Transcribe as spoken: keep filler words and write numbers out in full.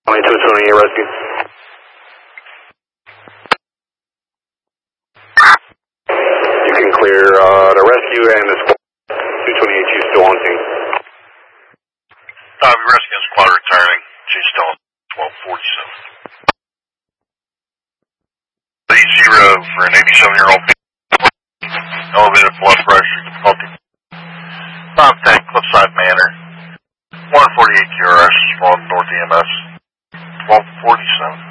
twenty-two twenty-eight rescue. You can clear uh, the rescue and the squad. two twenty-eight, she's still on scene. Uh, rescue and squad returning. She's still on twelve forty-seven. Zero for an eighty-seven-year-old female. Elevated blood pressure, difficulty. five ten, Cliffside Manor. one forty-eight Q R S, respond North E M S. twelve forty-seven.